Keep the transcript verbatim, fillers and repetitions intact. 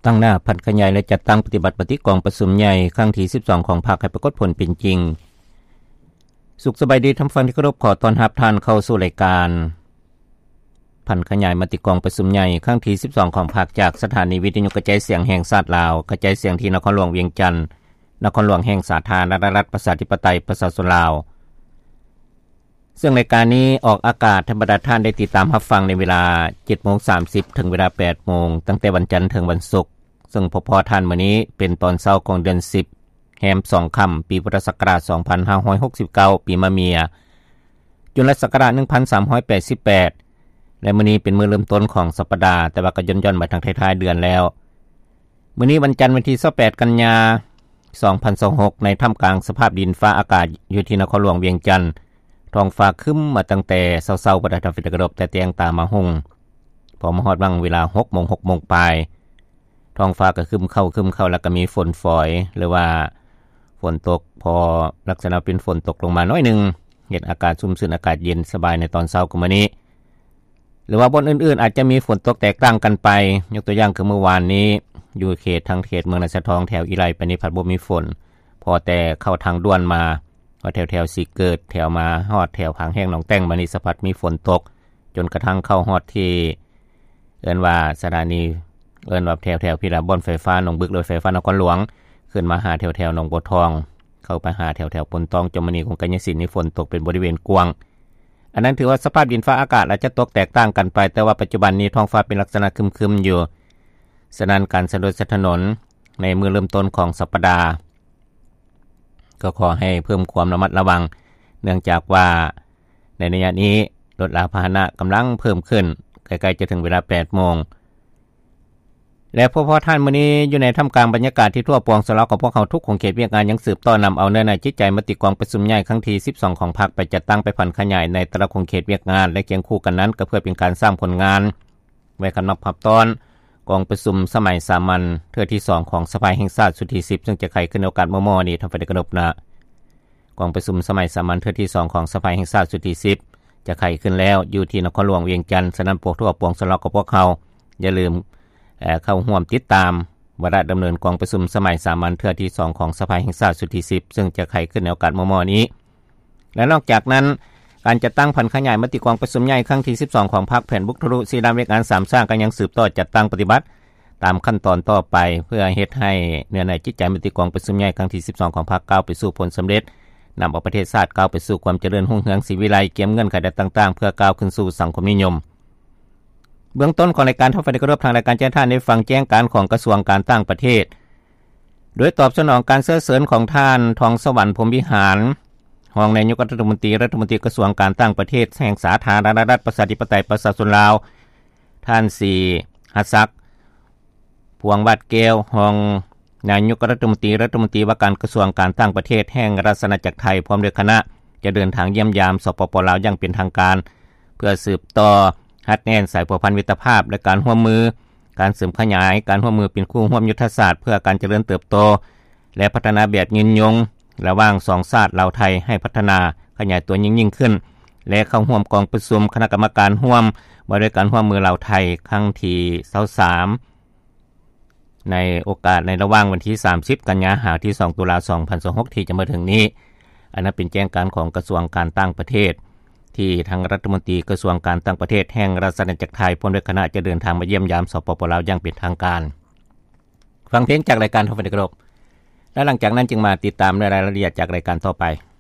ตั้งหน้าพันขยายและจัดตั้งปฏิบัติปฏิกองประชุมใหญ่ครั้งที่สิบสองของพรรคให้ปรากฏผลเป็นจริงสุขสบายดีท่านฟังที่เคารพขอต้อนรับท่านเข้าสู่รายการพันขยายมติกองประชุมใหญ่ครั้งที่สิบสองของพรรคจากสถานีวิทยุกระจายเสียงแห่งชาติลาวกระจายเสียงที่นครหลวงเวียงจันทน์นครหลวงแห่งสาธารณรัฐประชาธิปไตยประชาชนลาวซึ่งรายการนี้ออกอากาศให้บรรดาท่านได้ติดตามรับฟังในเวลา เจ็ดโมงสามสิบ ถึงเวลา แปดโมงตั้งแต่วันจันทร์ถึงวันศุกร์ซึ่งพอพอท่านมื้อนี้เป็นตอนเช้าของเดือนสิบแรมสองค่ำปีพุทธศักราชสองพันห้าร้อยหกสิบเก้าปีมะเมียจุลศักราชหนึ่งพันสามร้อยแปดสิบแปดและมื้อนี้เป็นมื้อเริ่มต้นของสัปดาห์แต่ว่าก็ย่อนๆมาทางท้ายๆเดือนแล้วมื้อนี้วันจันทร์วันที่ยี่สิบแปดกันยายนสองพันยี่สิบหกในท่ามกลางสภาพดินฟ้าอากาศอยู่ที่นครหลวงเวียงจันทน์ท้องฟ้าครึ้มมาตั้งแต่เช้าๆบ่ได้ทำฝนกระทบแต่เตียงตามาหุ่งพอมาฮอดวังเวลา หกโมง หกโมงปลายท้องฟ้าก็ครึ้มเข้าครึ้มเข้าแล้วก็มีฝนฝอยหรือว่าฝนตกพอลักษณะเป็นฝนตกลงมาน้อยนึงเฮ็ดอากาศชุ่มชื้นอากาศเย็นสบายในตอนเช้าของมื้อนี้หรือว่าบนอื่นๆอาจจะมีฝนตกแตกต่างกันไปยกตัวอย่างคือเมื่อวานนี้อยู่เขตทางเขตเมืองนาสะทองแถวอีไลไปนี่พัดบ่มีฝนพอแต่เข้าทางด่วนมาว่าแถวๆสิเกิดแถวมาฮอดแถวผางแห้งหนองแต้งมานี่สะพัดมีฝนตกจนกระทั่งเข้าฮอดที่เอิ้นว่าสถานีเอิ้นว่าแถวๆพิลาบ่อนไฟฟ้าหนองบึกรถไฟฟ้านครหลวงขึ้นมาหาแถวๆหนองบัวทองเข้าไปหาแถวๆปนตองจมณีของกัญญสินนี่ฝนตกเป็นบริเวณกว้างอันนั้นถือว่าสภาพดินฟ้าอากาศอาจจะตกแตกต่างกันไปแต่ว่าปัจจุบันนี้ท้องฟ้าเป็นลักษณะครึมๆอยู่ฉะนั้นการสะดวกสะถนนในมื้อเริ่มต้นของสัปดาห์ก็ขอให้เพิ่มความระมัดระวังเนื่องจากว่าในระยะนี้รถราพาหนะกำลังเพิ่มขึ้นใกล้ๆจะถึงเวลา แปดโมงและพวกพ่อท่านมื้อนี้อยู่ในท่ามกลางบรรยากาศที่ทั่วปวงสลาวของพวกเขาทุกของเขตเวียกงานยังสืบต่อนำเอาเนื้อในจิตใจมติกองประชุมใหญ่ครั้งที่สิบสองของพรรคไปจัดตั้งไปผ่อนขยายในแต่ละของเขตเวียกงานและเคียงคู่กันนั้นก็เพื่อเป็นการสร้างผลงานไว้กำนับพับตอนกองประชุมสมัยสามัญเทื่อที่สองของสภาแห่งชาติสุดที่สิบซึ่งจะไขขึ้นในโอกาสมอๆนี้ทำไปได้กระดบนะกองประชุมสมัยสามัญเทื่อที่สองของสภาแห่งชาติสุดที่สิบจะไขขึ้นแล้วอยู่ที่นครหลวงเวียงจันทน์ฉะนั้นพวกทั่วปวงสลาวกับพวกเขาอย่าลืมเอ่อเข้าร่วมติดตามวาระดำเนินกองประชุมสมัยสามัญเทื่อที่สองของสภาแห่งชาติสุดที่สิบซึ่งจะไขขึ้นในโอกาสมอๆนี้และนอกจากนั้นการจัดตั้งผันขยายมติกองประชุมใหญ่ครั้งที่สิบสองของพรรคแผ่นบุกทะลุสีดำเวกงานสามสร้างก็ยังสืบต่อจัดตั้งปฏิบัติตามขั้นตอนต่อไปเพื่อเฮ็ดให้เนื้อในจิตใจมติกองประชุมใหญ่ครั้งที่สิบสองของพรรคก้าวไปสู่ผลสำเร็จนำเอาประเทศชาติก้าวไปสู่ความเจริญรุ่งเรืองศรีวิไลเกี่ยมเงื่อนไขต่างๆเพื่อก้าวขึ้นสู่สังคมนิยมเบื้องต้นของรายการท่านผู้ฟังทางรายการแจ้งท่านได้ฟังแจ้งการของกระทรวงการต่างประเทศโดยตอบสนองการเสนอเสริญของท่านทองสวรรค์พรหมวิหารรองนายกรัฐมนตรีรัฐมนตรีกระทรวงการต่างประเทศแห่งสาธารณรัฐประชาธิปไตยประชาชนลาวท่านสีหัสซักพวงวัดแก้วรองนายกรัฐมนตรีรัฐมนตรีว่าการกระทรวงการต่างประเทศแห่งราชอาณาจักรไทยพร้อมด้วยคณะจะเดินทางเยี่ยมยามสปป.ลาวอย่างเป็นทางการเพื่อสืบต่อฮัดแน่นสายพัวพันมิตรภาพและการร่วมมือการเสริมขยายการร่วมมือเป็นคู่ร่วมยุทธศาสตร์เพื่อการเจริญเติบโตและพัฒนาแบบยืนยงระหว่างสองชาติลาวไทยให้พัฒนาขยายตัวยิ่งยิ่งขึ้นและเข้าร่วมกองประชุมคณะกรรมการร่วมว่าด้วยการร่วมมือลาวไทยครั้งที่ยี่สิบสามในโอกาสในระหว่างวันที่สามสิบกันยายนที่สองตุลาคมสองพันยี่สิบหกที่จะมาถึงนี้อันนั้นเป็นแจ้งการของกระทรวงการต่างประเทศที่ทางรัฐมนตรีกระทรวงการต่างประเทศแห่งราชอาณาจักรไทยพร้อมด้วยคณะจะเดินทางมาเยี่ยมยามสปป.ลาวอย่างเป็นทางการฟังเพลงจากรายการทอฟันกรบและหลังจากนั้นจึงมาติดตามรายละเอียดจากรายการต่อไป